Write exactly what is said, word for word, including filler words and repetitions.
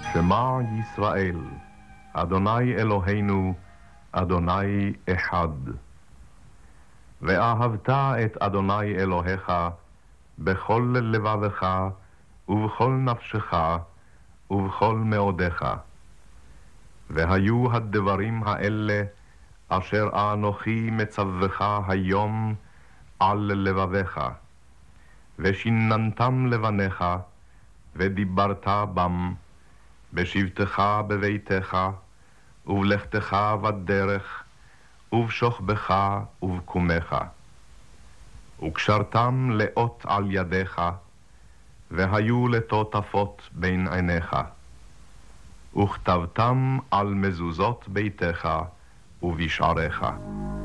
שמע ישראל, אדוני אלוהינו, אדוני אחד. ואהבת את אדוני אלוהיך בכל לבבך ובכל נפשך ובכל מאודך. והיו הדברים האלה אשר אנוכי מצווך היום על לבביך, ושיננתם לבניך, ודיברת בם, בשבתך בביתך, ובלכתך בדרך, ובשוכבך ובקומך. וקשרתם לאות על ידיך, והיו לטוטפות בין עיניך. וכתבתם על מזוזות ביתך ובשעריך.